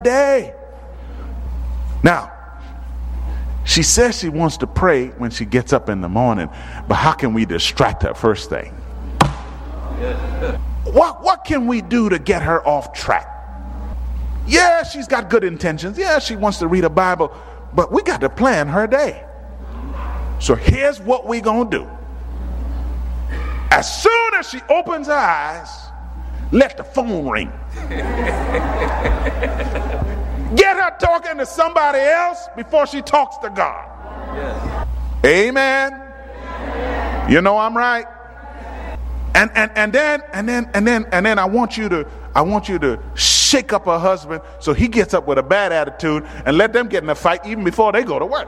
day. Now, she says she wants to pray when she gets up in the morning, but how can we distract her first thing? What can we do to get her off track? Yeah, she's got good intentions. Yeah, she wants to read a Bible, but we got to plan her day. So here's what we're going to do. As soon as she opens her eyes, let the phone ring. Get her talking to somebody else before she talks to God. Yes. Amen. You know I'm right. And then I want you to shake up her husband so he gets up with a bad attitude and let them get in a fight even before they go to work.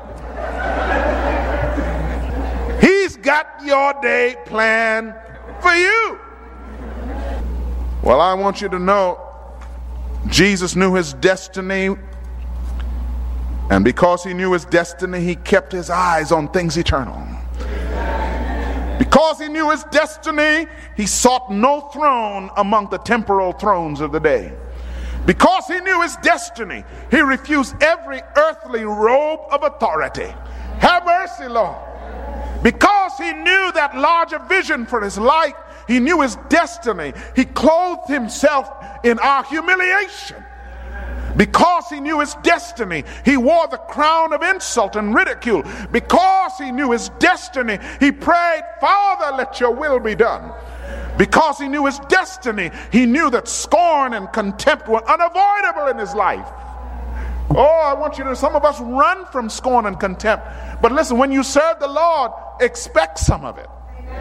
He's got your day planned for you. Well, I want you to know Jesus knew his destiny, and because he knew his destiny, he kept his eyes on things eternal. Because he knew his destiny, he sought no throne among the temporal thrones of the day. Because he knew his destiny, he refused every earthly robe of authority. Have mercy, Lord. Because he knew that larger vision for his life, he knew his destiny, he clothed himself in our humiliation. Because he knew his destiny, he wore the crown of insult and ridicule. Because he knew his destiny, he prayed, Father, let your will be done. Because he knew his destiny, he knew that scorn and contempt were unavoidable in his life. Oh, I want you to, some of us run from scorn and contempt. But listen, when you serve the Lord, expect some of it.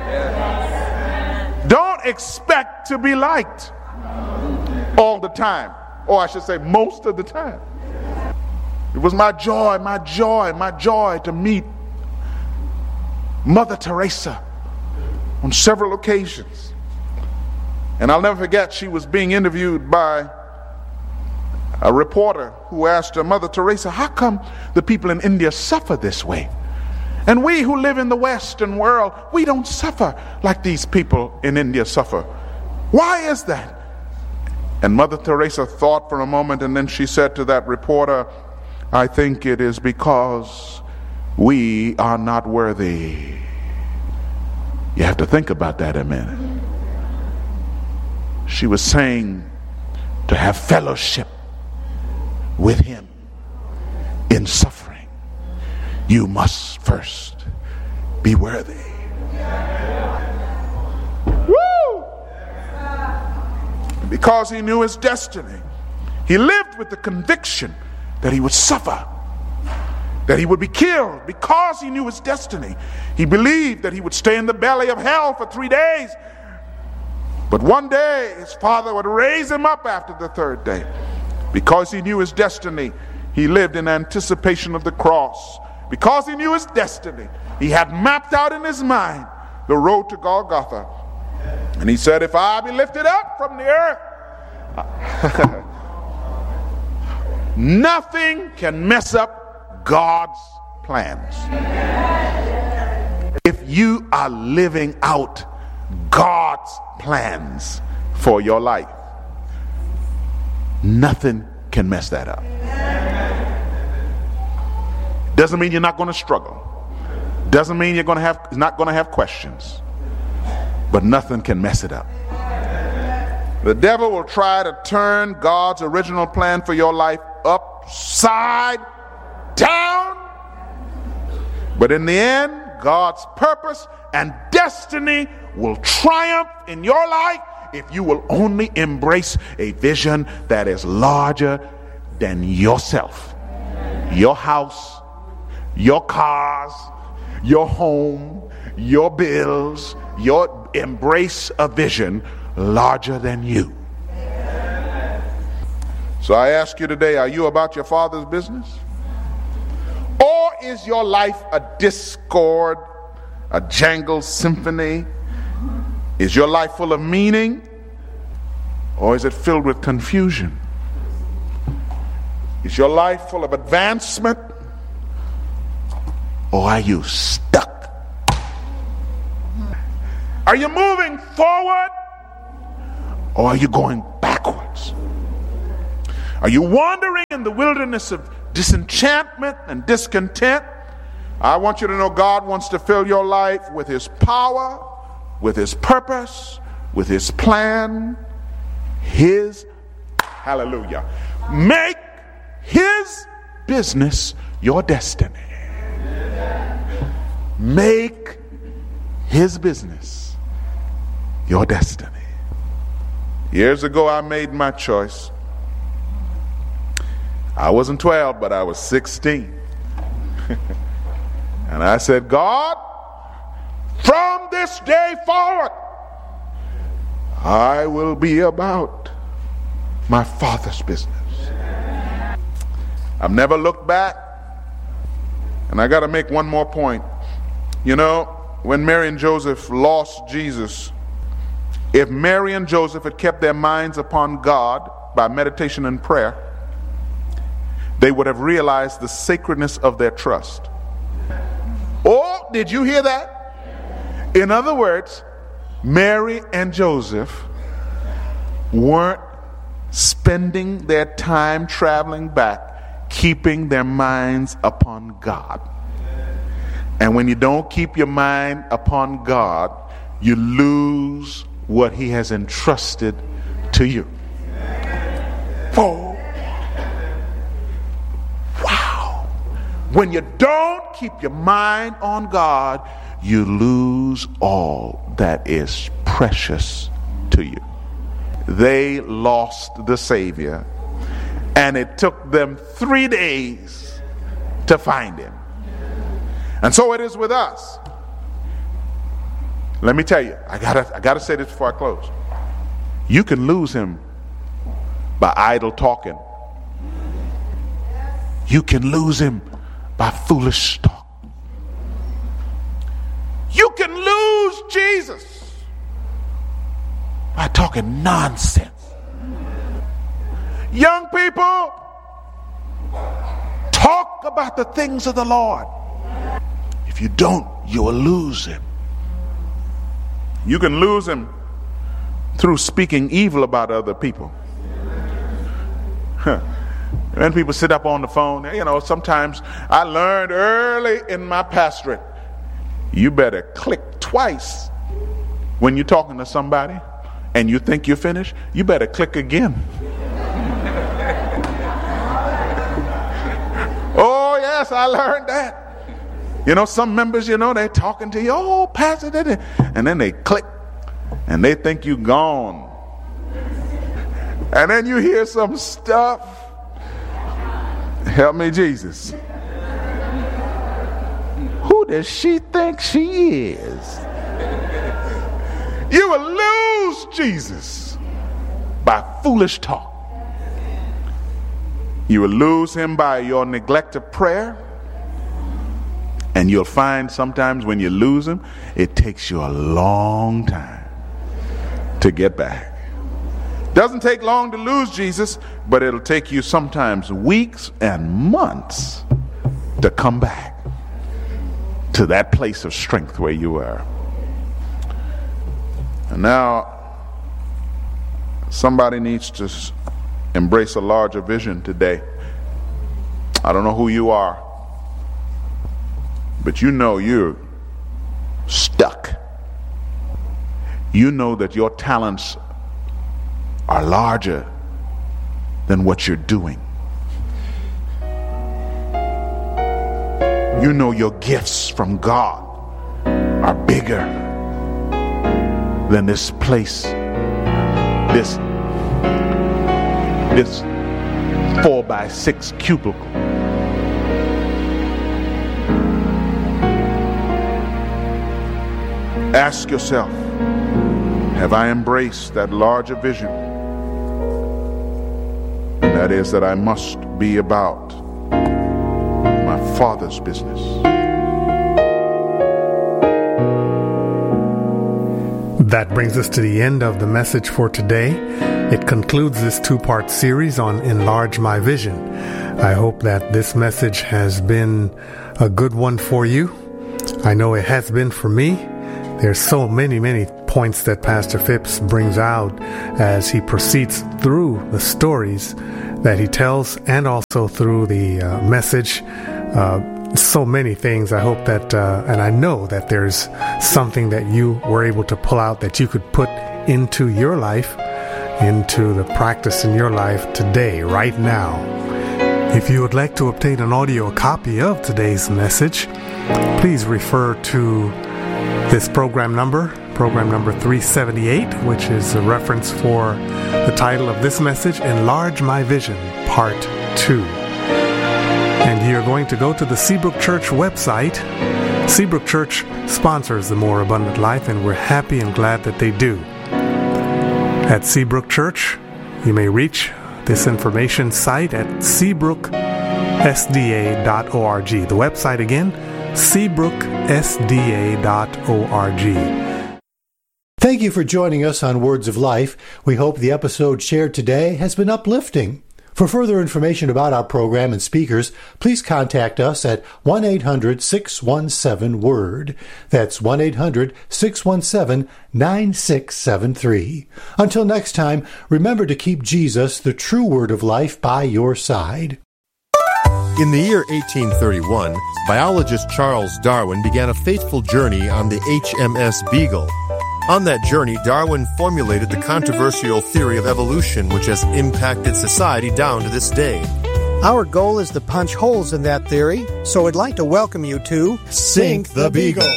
Yes. Don't expect to be liked all the time. Or I should say most of the time. It was my joy to meet Mother Teresa on several occasions. And I'll never forget, she was being interviewed by a reporter who asked her, Mother Teresa, how come the people in India suffer this way? And we who live in the Western world, we don't suffer like these people in India suffer. Why is that? And Mother Teresa thought for a moment, and then she said to that reporter, I think it is because we are not worthy. You have to think about that a minute. She was saying to have fellowship with him in suffering, you must first be worthy. Woo! Because he knew his destiny, he lived with the conviction that he would suffer, that he would be killed. Because he knew his destiny, he believed that he would stay in the belly of hell for 3 days. But one day his Father would raise him up after the third day. Because he knew his destiny, he lived in anticipation of the cross. Because he knew his destiny, he had mapped out in his mind the road to Golgotha. And he said, if I be lifted up from the earth, nothing can mess up God's plans. If you are living out God's plans for your life, nothing can mess that up. Doesn't mean you're not going to struggle. Doesn't mean you're not going to have questions. But nothing can mess it up. The devil will try to turn God's original plan for your life upside down. But in the end, God's purpose and destiny will triumph in your life if you will only embrace a vision that is larger than yourself, your house, your cars, your home, your bills. Your embrace a vision larger than you. So I ask you today, are you about your Father's business? Or is your life a discord, a jangled symphony? Is your life full of meaning? Or is it filled with confusion? Is your life full of advancement? Or are you stuck? Are you moving forward? Or are you going backwards? Are you wandering in the wilderness of disenchantment and discontent? I want you to know God wants to fill your life with his power, with his purpose, with his plan, his, hallelujah. Make his business your destiny. Make his business your destiny. Years ago, I made my choice. I wasn't 12, but I was 16. And I said, God, from this day forward, I will be about my Father's business. I've never looked back. And I got to make one more point. You know, when Mary and Joseph lost Jesus, if Mary and Joseph had kept their minds upon God by meditation and prayer, they would have realized the sacredness of their trust. Oh, did you hear that? In other words, Mary and Joseph weren't spending their time traveling back, keeping their minds upon God. And when you don't keep your mind upon God, you lose what he has entrusted to you. Oh. Wow. When you don't keep your mind on God, you lose all that is precious to you. They lost the Savior, and it took them 3 days to find him. And so it is with us. Let me tell you, I gotta say this before I close. You can lose him by idle talking. You can lose him by foolish talk. You can lose Jesus by talking nonsense. Young people, talk about the things of the Lord. If you don't, you will lose him. You can lose him through speaking evil about other people. When people sit up on the phone, you know, sometimes I learned early in my pastorate, you better click twice when you're talking to somebody and you think you're finished. You better click again. Oh, yes, I learned that. You know, some members, you know, they're talking to you, oh, Pastor, and then they click and they think you gone. And then you hear some stuff. Help me, Jesus. Who does she think she is? You will lose Jesus by foolish talk. You will lose him by your neglect of prayer. And you'll find sometimes when you lose him, it takes you a long time to get back. Doesn't take long to lose Jesus, but it'll take you sometimes weeks and months to come back to that place of strength where you were. And now, somebody needs to embrace a larger vision today. I don't know who you are, but you know you're stuck. You know that your talents are larger than what you're doing. You know your gifts from God are bigger than this place, this 4x6 cubicle. Ask yourself, have I embraced that larger vision? And that is that I must be about my Father's business. That brings us to the end of the message for today. It concludes this two-part series on Enlarge My Vision. I hope that this message has been a good one for you. I know it has been for me. There's so many points that Pastor Phipps brings out as he proceeds through the stories that he tells, and also through the message. So many things. I hope that, and I know that there's something that you were able to pull out that you could put into your life, into the practice in your life today, right now. If you would like to obtain an audio copy of today's message, please refer to this program number 378, which is a reference for the title of this message, Enlarge My Vision, Part 2. And you're going to go to the Seabrook Church website. Seabrook Church sponsors the More Abundant Life, and we're happy and glad that they do. At Seabrook Church, you may reach this information site at seabrook.sda.org. The website again, seabrook.sda.org. Thank you for joining us on Words of Life. We hope the episode shared today has been uplifting. For further information about our program and speakers, please contact us at 1-800-617-WORD. That's 1-800-617-9673. Until next time, remember to keep Jesus, the true Word of Life, by your side. In the year 1831, biologist Charles Darwin began a fateful journey on the HMS Beagle. On that journey, Darwin formulated the controversial theory of evolution, which has impacted society down to this day. Our goal is to punch holes in that theory, so I'd like to welcome you to Sink the Beagle.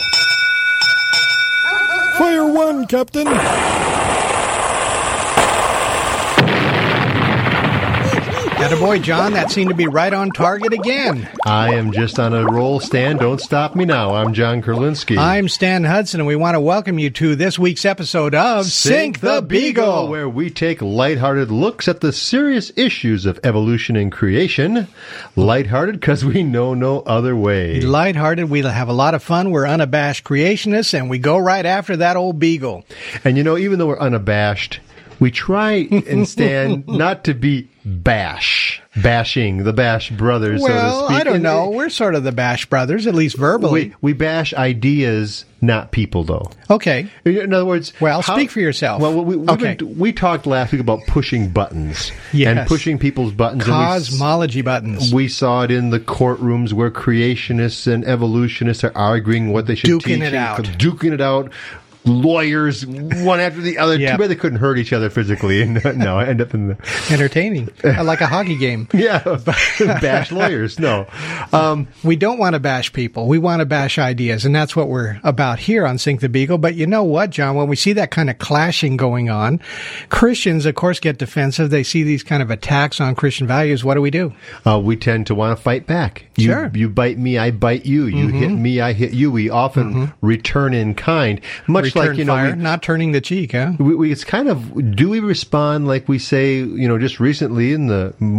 Fire one, Captain! Attaboy, John, that seemed to be right on target again. I am just on a roll, Stan. Don't stop me now. I'm John Kurlinski. I'm Stan Hudson, and we want to welcome you to this week's episode of Sink the Beagle, where we take lighthearted looks at the serious issues of evolution and creation. Lighthearted because we know no other way. Lighthearted, we'll have a lot of fun. We're unabashed creationists, and we go right after that old beagle. And you know, even though we're unabashed, we try and stand not to be bashing the Bash Brothers, well, so to speak. I don't know. We're sort of the Bash Brothers, at least verbally. We bash ideas, not people, though. Okay. In other words... Well, speak for yourself. Well, we talked last week about pushing buttons. Yes. And pushing people's buttons. Cosmology buttons. We saw it in the courtrooms where creationists and evolutionists are arguing what they should teach. Duking it out. Lawyers, one after the other. Yep. Too bad they couldn't hurt each other physically. No, I end up in the... Entertaining. Like a hockey game. Yeah, bash lawyers. No. We don't want to bash people. We want to bash ideas, and that's what we're about here on Sink the Beagle. But you know what, John? When we see that kind of clashing going on, Christians, of course, get defensive. They see these kind of attacks on Christian values. What do? We tend to want to fight back. Sure. You bite me, I bite you. You hit me, I hit you. We often return in kind. Much like, fire, not turning the cheek, huh? It's kind of, do we respond like we say, just recently in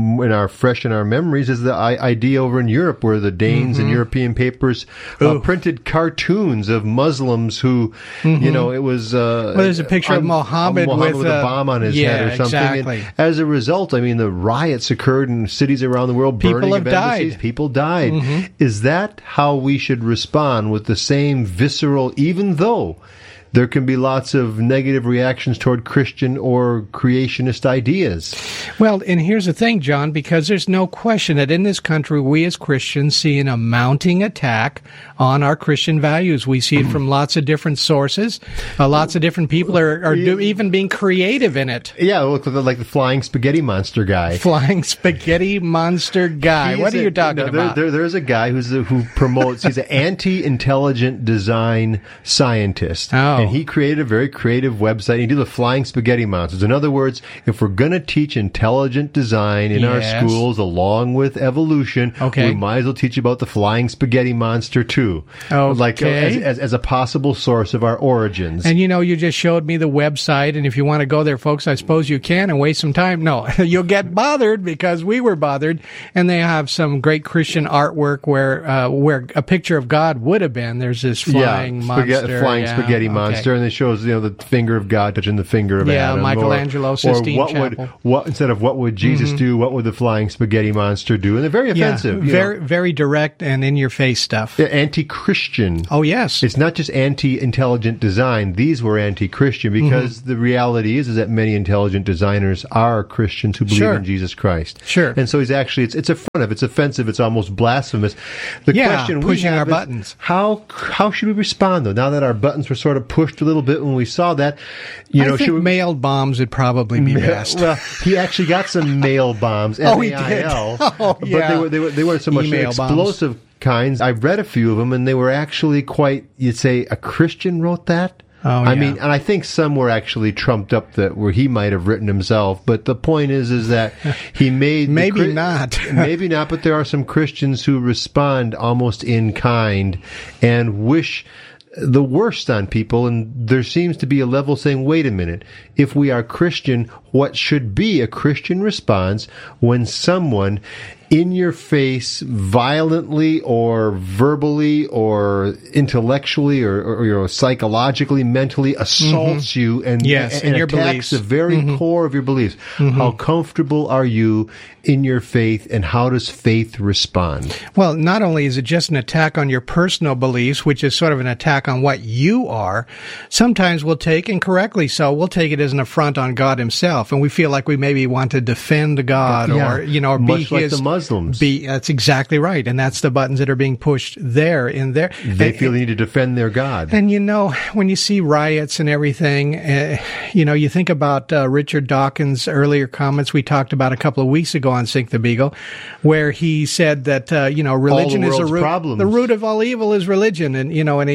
our memories is the idea over in Europe where the Danes and European papers printed cartoons of Muslims who, it was... there's a picture of Muhammad with a bomb on his head or something. Exactly. And as a result, the riots occurred in cities around the world, burning of embassies. People died. Is that how we should respond, with the same visceral, even though there can be lots of negative reactions toward Christian or creationist ideas? Well, and here's the thing, John, because there's no question that in this country, we as Christians see a mounting attack on our Christian values. We see it from lots of different sources. Lots of different people are even being creative in it. Yeah, look like the Flying Spaghetti Monster guy. Flying Spaghetti Monster guy. What are you talking about? There's a guy who promotes, he's an anti-intelligent design scientist. Oh. And he created a very creative website. He did the Flying Spaghetti Monsters. In other words, if we're going to teach intelligent design in our schools along with evolution, we might as well teach about the Flying Spaghetti Monster too. Like as a possible source of our origins. And you just showed me the website, and if you want to go there, folks, I suppose you can and waste some time. No, you'll get bothered because we were bothered, and they have some great Christian artwork where a picture of God would have been. There's this flying monster. Flying Spaghetti Monster. monster, and it shows the finger of God touching the finger of Adam. Michelangelo, Sistine Chapel. Instead of what would Jesus do, what would the flying spaghetti monster do? And they're very offensive. Very direct and in-your-face stuff. Anti-Christian. Oh, yes. It's not just anti-intelligent design. These were anti-Christian because the reality is that many intelligent designers are Christians who believe in Jesus Christ. Sure. And so he's actually, it's affrontive, it's offensive, it's almost blasphemous. The question we pushing have our is, buttons. How should we respond, though? Now that our buttons were sort of pushed a little bit when we saw that, I think mailed bombs would probably be best. Well, he actually got some mail bombs. Oh, he did. But they weren't so much Email explosive bombs. Kinds. I've read a few of them, and they were actually quite. You'd say a Christian wrote that. Oh, I mean, and I think some were actually trumped up where he might have written himself. But the point is that he made maybe not, but there are some Christians who respond almost in kind and wish the worst on people, and there seems to be a level saying, wait a minute, if we are Christian, what should be a Christian response when someone in your face violently or verbally or intellectually or psychologically, mentally assaults you and your attacks beliefs. the very core of your beliefs. How comfortable are you in your faith, and how does faith respond? Well, not only is it just an attack on your personal beliefs, which is sort of an attack on what you are, sometimes we'll take, and correctly so, we'll take it as an affront on God himself, and we feel like we maybe want to defend God or much be like his... the Muslims. That's exactly right, and that's the buttons that are being pushed there. They feel they need to defend their God. And when you see riots and everything, you think about Richard Dawkins' earlier comments we talked about a couple of weeks ago on Sink the Beagle, where he said that religion is the root of all evil is religion, and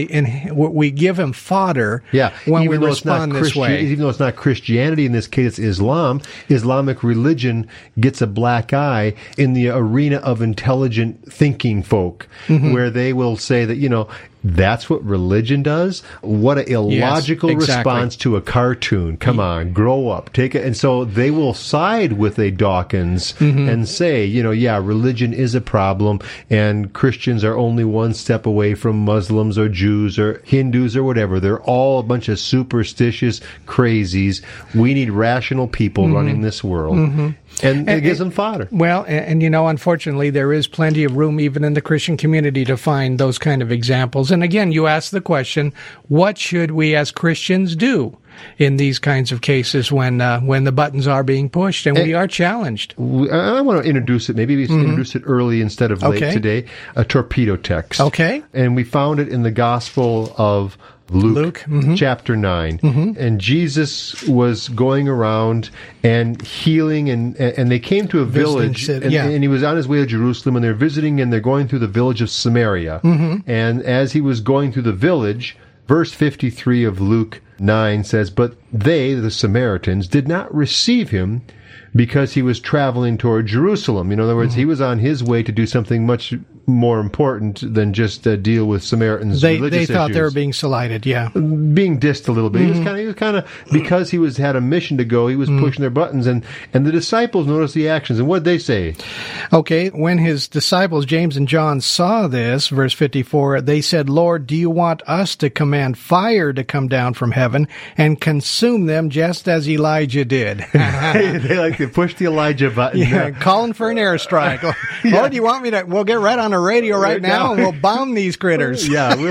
we give him fodder when we respond this way. Even though it's not Christianity in this case, it's Islam. Islamic religion gets a black eye in the arena of intelligent thinking folk, where they will say that that's what religion does? What an illogical response to a cartoon. Come on, grow up. Take it. And so they will side with a Dawkins and say, religion is a problem, and Christians are only one step away from Muslims or Jews or Hindus or whatever. They're all a bunch of superstitious crazies. We need rational people running this world. And it gives them fodder. Well, and unfortunately, there is plenty of room even in the Christian community to find those kind of examples. And again, you ask the question, what should we as Christians do in these kinds of cases when the buttons are being pushed and we are challenged? I want to introduce it. Maybe we introduce it early instead of late today. A torpedo text. Okay. And we found it in the Gospel of Luke chapter 9. And Jesus was going around and healing, and they came to a village, and he was on his way to Jerusalem, and they're visiting, and they're going through the village of Samaria. And as he was going through the village, verse 53 of Luke 9 says, "But they, the Samaritans, did not receive him, because he was traveling toward Jerusalem." In other words, he was on his way to do something much more important than just deal with Samaritans' religious issues. They thought they were being slighted, being dissed a little bit. He was kind of because he had a mission to go. He was pushing their buttons, and the disciples noticed the actions. And what did they say? Okay, when his disciples James and John saw this, verse 54, they said, "Lord, do you want us to command fire to come down from heaven and consume them, just as Elijah did?" They like to push the Elijah button. Calling for an airstrike. Lord, do you want me to? We'll get right on the radio right now, and we'll bomb these critters.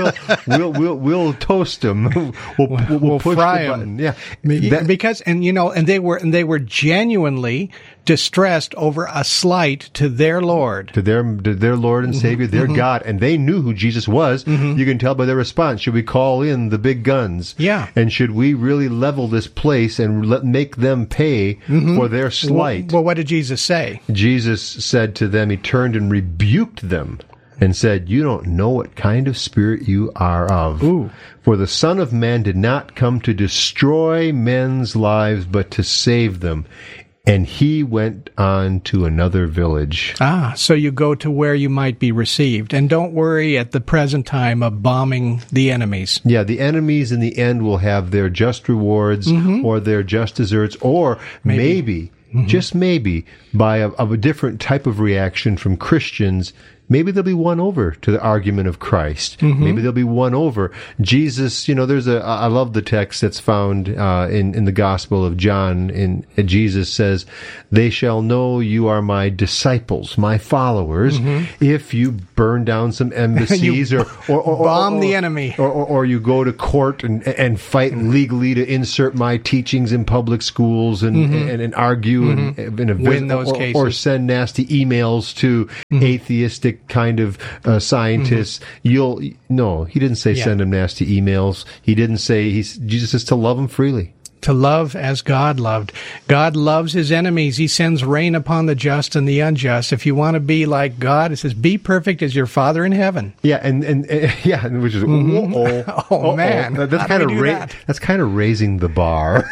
We'll toast them. We'll push fry the button. them. Because they were genuinely distressed over a slight to their Lord, to their Lord and Savior, their God, and they knew who Jesus was. You can tell by their response. Should we call in the big guns? And should we really level this place and make them pay for their slight? Well, what did Jesus say? Jesus said to them, he turned and rebuked them and said, "You don't know what kind of spirit you are of. For the Son of Man did not come to destroy men's lives, but to save them." And he went on to another village. So you go to where you might be received. And don't worry at the present time of bombing the enemies. The enemies in the end will have their just rewards or their just deserts, or maybe just maybe, by a different type of reaction from Christians maybe they'll be won over to the argument of Christ. Maybe they'll be won over. Jesus, I love the text that's found in the Gospel of John. Jesus says, "They shall know you are my disciples, my followers, if you burn down some embassies or bomb the enemy, or you go to court and fight legally to insert my teachings in public schools and argue and win those cases, or send nasty emails to atheistic kind of scientists." No, he didn't say send them nasty emails. He didn't say, Jesus says to love them freely. To love as God loved. God loves his enemies. He sends rain upon the just and the unjust. If you want to be like God, it says, be perfect as your Father in heaven. Yeah, and which is man, that's kind of raising the bar.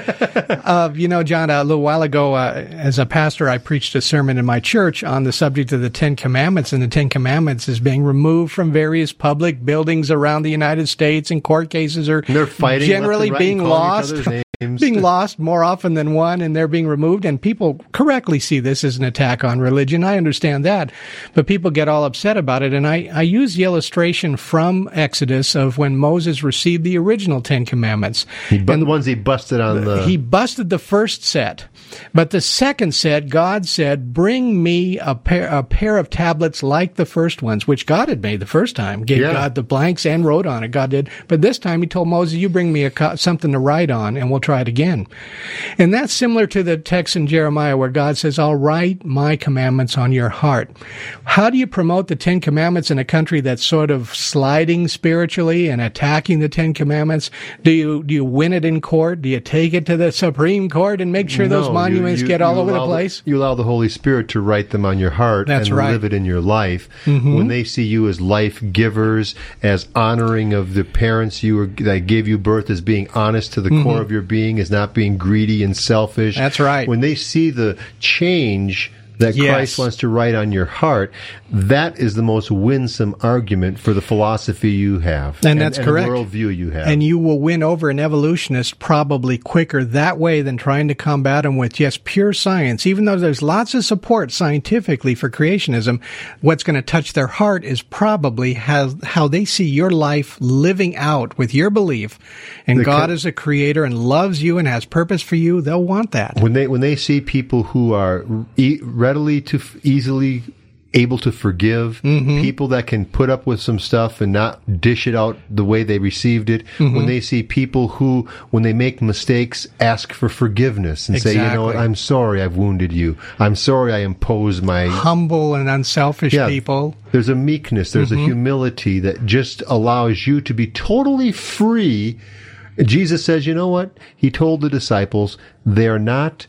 John, a little while ago, as a pastor, I preached a sermon in my church on the subject of the Ten Commandments, and the Ten Commandments is being removed from various public buildings around the United States, and court cases are generally being lost. Being lost more often than one, and they're being removed, and people correctly see this as an attack on religion. I understand that, but people get all upset about it, and I use the illustration from Exodus of when Moses received the original Ten Commandments. The ones he busted on the... He busted the first set, but the second set, God said, bring me a pair of tablets like the first ones, which God had made the first time, gave God the blanks and wrote on it, God did, but this time he told Moses, you bring me something to write on, and we'll try it again. And that's similar to the text in Jeremiah where God says, I'll write my commandments on your heart. How do you promote the Ten Commandments in a country that's sort of sliding spiritually and attacking the Ten Commandments? Do you win it in court? Do you take it to the Supreme Court and make sure those monuments get all over the place? You allow the Holy Spirit to write them on your heart live it in your life. When they see you as life givers, as honoring of the parents that gave you birth, as being honest to the core of your being, as not being greedy and selfish. That's right. When they see the change that Christ wants to write on your heart, that is the most winsome argument for the philosophy you have. And that's correct. And the worldview you have. And you will win over an evolutionist probably quicker that way than trying to combat them with just pure science. Even though there's lots of support scientifically for creationism, what's going to touch their heart is probably how they see your life living out with your belief. And God is a creator and loves you and has purpose for you. They'll want that. When they see people who are readily to easily able to forgive, people that can put up with some stuff and not dish it out the way they received it, when they see people who, when they make mistakes, ask for forgiveness and say, you know what, I'm sorry I've wounded you. I'm sorry I imposed my... Humble and unselfish people. There's a meekness, there's a humility that just allows you to be totally free. Jesus says, you know what? He told the disciples, they're not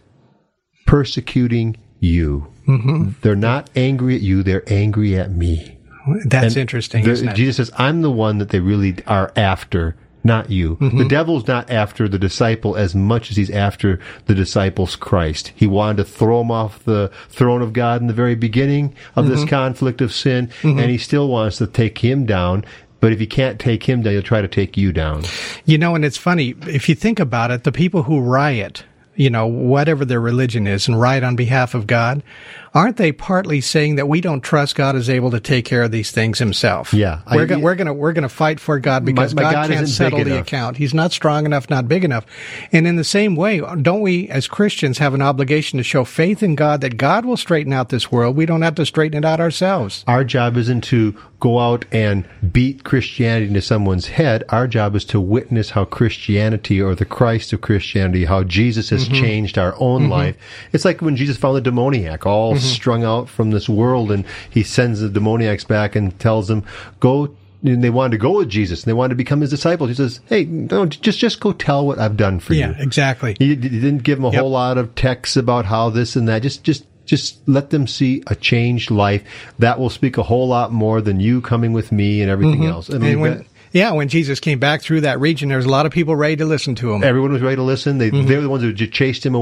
persecuting you. They're not angry at you, they're angry at me. That's interesting, isn't it? Jesus says, I'm the one that they really are after, not you. The devil's not after the disciple as much as he's after the disciple's Christ. He wanted to throw him off the throne of God in the very beginning of this conflict of sin, and he still wants to take him down. But if you can't take him down, he'll try to take you down. And it's funny, if you think about it, the people who riot, whatever their religion is, and riot on behalf of God, aren't they partly saying that we don't trust God is able to take care of these things himself? Yeah. We're going to fight for God because God can't settle the account. He's not strong enough, not big enough. And in the same way, don't we as Christians have an obligation to show faith in God that God will straighten out this world? We don't have to straighten it out ourselves. Our job isn't to go out and beat Christianity into someone's head. Our job is to witness how Christianity, or the Christ of Christianity, how Jesus has changed our own life. It's like when Jesus found the demoniac all strung out from this world, and he sends the demoniacs back and tells them, go. And they wanted to go with Jesus, and they wanted to become his disciples. He says, hey, no, just go tell what I've done for you. Yeah, exactly. He didn't give them a whole lot of texts about how this and that. Just let them see a changed life. That will speak a whole lot more than you coming with me and everything else. I mean, when Jesus came back through that region, there was a lot of people ready to listen to him. Everyone was ready to listen. They were the ones who just chased him away.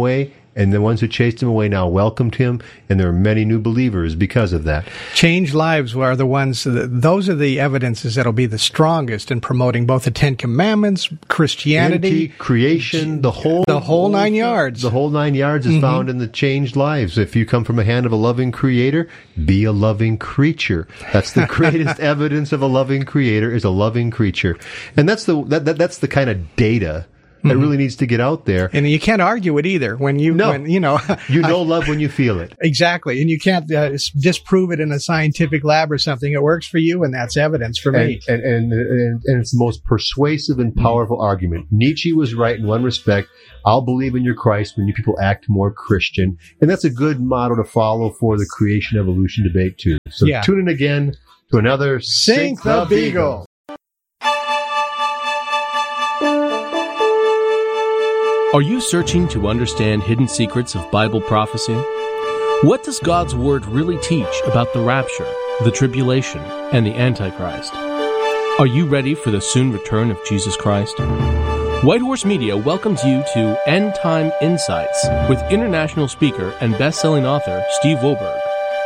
And the ones who chased him away now welcomed him, and there are many new believers because of that. Changed lives are the ones, those are the evidences that'll be the strongest in promoting both the Ten Commandments, Christianity, creation, the whole 9 yards. The whole 9 yards is found in the changed lives. If you come from the hand of a loving creator, be a loving creature. That's the greatest evidence of a loving creator, is a loving creature. And that's the kind of data that really needs to get out there. And you can't argue it either you know love when you feel it. Exactly. And you can't disprove it in a scientific lab or something. It works for you, and that's evidence for me. And it's the most persuasive and powerful argument. Nietzsche was right in one respect. I'll believe in your Christ when you people act more Christian. And that's a good motto to follow for the creation evolution debate too. So tune in again to another Sink the Beagle. Are you searching to understand hidden secrets of Bible prophecy? What does God's Word really teach about the rapture, the tribulation, and the Antichrist? Are you ready for the soon return of Jesus Christ? White Horse Media welcomes you to End Time Insights with international speaker and best-selling author Steve Wohlberg.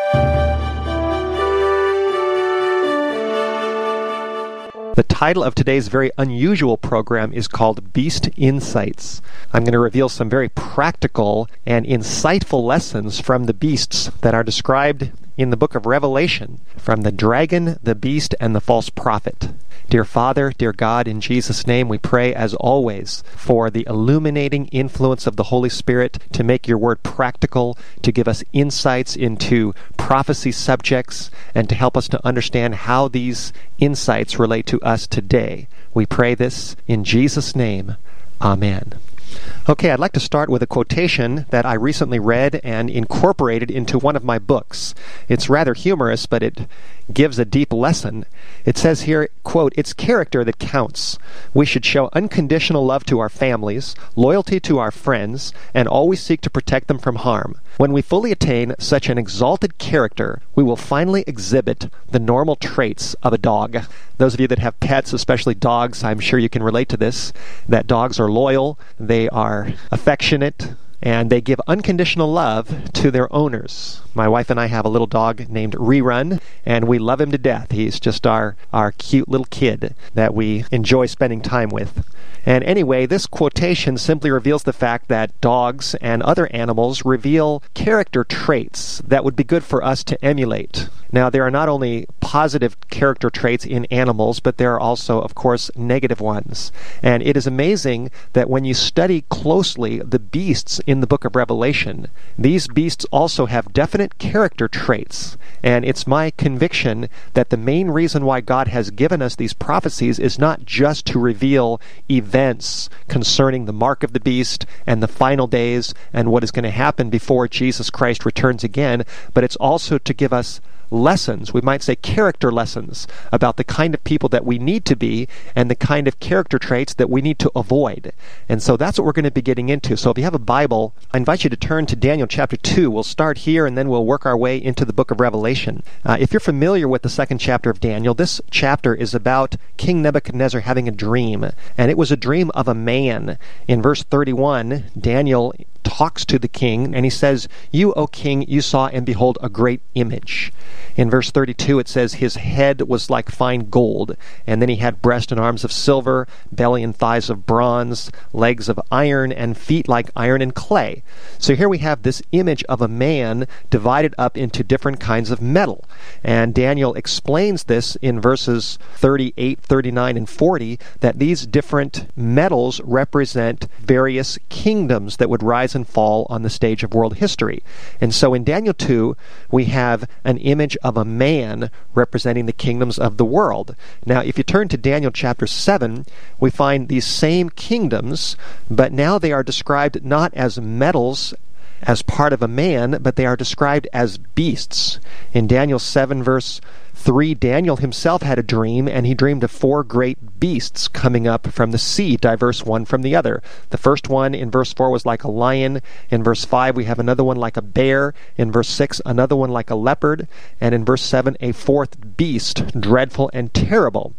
The title of today's very unusual program is called Beast Insights. I'm going to reveal some very practical and insightful lessons from the beasts that are described in the book of Revelation, from the dragon, the beast, and the false prophet. Dear Father, dear God, in Jesus' name we pray as always for the illuminating influence of the Holy Spirit to make your word practical, to give us insights into prophecy subjects, and to help us to understand how these insights relate to us today. We pray this in Jesus' name. Amen. Okay, I'd like to start with a quotation that I recently read and incorporated into one of my books. It's rather humorous, but it gives a deep lesson. It says here, quote, "It's character that counts. We should show unconditional love to our families, loyalty to our friends, and always seek to protect them from harm. When we fully attain such an exalted character, we will finally exhibit the normal traits of a dog." Those of you that have pets, especially dogs, I'm sure you can relate to this, that dogs are loyal, they are affectionate, and they give unconditional love to their owners. My wife and I have a little dog named Rerun, and we love him to death. He's just our cute little kid that we enjoy spending time with. And anyway, this quotation simply reveals the fact that dogs and other animals reveal character traits that would be good for us to emulate. Now, there are not only positive character traits in animals, but there are also, of course, negative ones. And it is amazing that when you study closely the beasts in the book of Revelation, these beasts also have definite character traits. And it's my conviction that the main reason why God has given us these prophecies is not just to reveal events concerning the mark of the beast and the final days and what is going to happen before Jesus Christ returns again, but it's also to give us lessons, we might say character lessons, about the kind of people that we need to be and the kind of character traits that we need to avoid. And so that's what we're going to be getting into. So if you have a Bible, I invite you to turn to Daniel chapter 2. We'll start here and then we'll work our way into the book of Revelation. If you're familiar with the second chapter of Daniel, this chapter is about King Nebuchadnezzar having a dream. And it was a dream of a man. In verse 31, Daniel talks to the king, and he says, "You, O king, you saw and behold a great image." In verse 32, it says, "His head was like fine gold, and then he had breast and arms of silver, belly and thighs of bronze, legs of iron, and feet like iron and clay." So here we have this image of a man divided up into different kinds of metal. And Daniel explains this in verses 38, 39, and 40, that these different metals represent various kingdoms that would rise and fall on the stage of world history. And so in Daniel 2, we have an image of a man representing the kingdoms of the world. Now, if you turn to Daniel chapter 7, we find these same kingdoms, but now they are described not as metals as part of a man, but they are described as beasts. In Daniel 7, verse 3, Daniel himself had a dream, and he dreamed of 4 great beasts coming up from the sea, diverse one from the other. The first one in verse 4 was like a lion. In verse 5, we have another one like a bear. In verse 6, another one like a leopard. And in verse 7, a 4th beast, dreadful and terrible.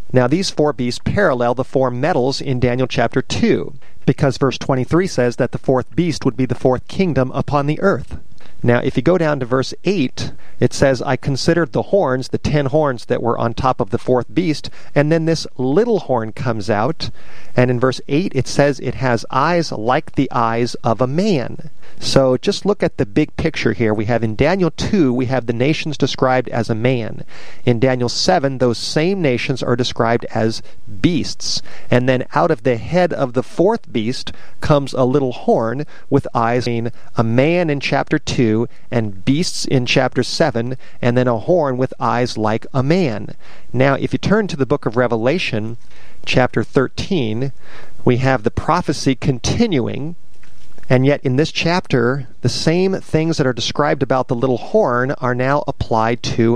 Now, these 4 beasts parallel the 4 metals in Daniel chapter 2, because verse 23 says that the 4th beast would be the 4th kingdom upon the earth. Now, if you go down to verse 8, it says, I considered the horns, the 10 horns that were on top of the 4th beast, and then this little horn comes out, and in verse 8 it says it has eyes like the eyes of a man. So just look at the big picture here. We have in Daniel 2, we have the nations described as a man. In Daniel 7, those same nations are described as beasts. And then out of the head of the 4th beast comes a little horn with eyes, a man in chapter 2, and beasts in chapter 7, and then a horn with eyes like a man. Now, if you turn to the book of Revelation, chapter 13, we have the prophecy continuing. And yet in this chapter, the same things that are described about the little horn are now applied to